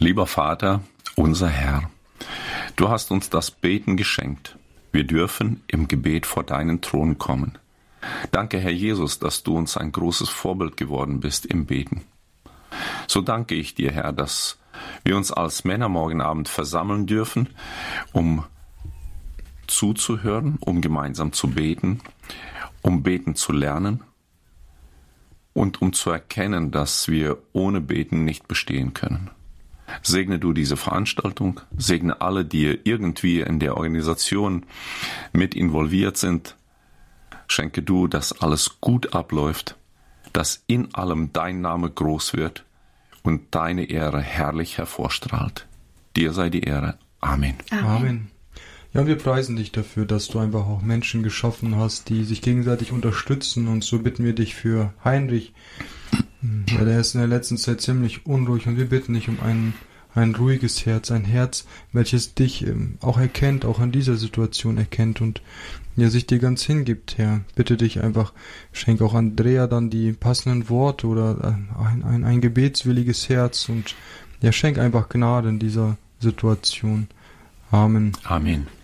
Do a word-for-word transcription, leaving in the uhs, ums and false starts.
Lieber Vater, unser Herr, du hast uns das Beten geschenkt. Wir dürfen im Gebet vor deinen Thron kommen. Danke, Herr Jesus, dass du uns ein großes Vorbild geworden bist im Beten. So danke ich dir, Herr, dass wir uns als Männer morgen Abend versammeln dürfen, um zuzuhören, um gemeinsam zu beten, um beten zu lernen und um zu erkennen, dass wir ohne Beten nicht bestehen können. Segne du diese Veranstaltung, segne alle, die irgendwie in der Organisation mit involviert sind. Schenke du, dass alles gut abläuft, dass in allem dein Name groß wird und deine Ehre herrlich hervorstrahlt. Dir sei die Ehre. Amen. Amen. Amen. Ja, und wir preisen dich dafür, dass du einfach auch Menschen geschaffen hast, die sich gegenseitig unterstützen. Und so bitten wir dich für Heinrich. Ja, der ist in der letzten Zeit ziemlich unruhig und wir bitten dich um ein, ein ruhiges Herz, ein Herz, welches dich ähm, auch erkennt, auch an dieser Situation erkennt und ja, sich dir ganz hingibt, Herr. Bitte dich einfach, schenk auch Andrea dann die passenden Worte oder ein, ein, ein gebetswilliges Herz und ja, schenk einfach Gnade in dieser Situation. Amen. Amen.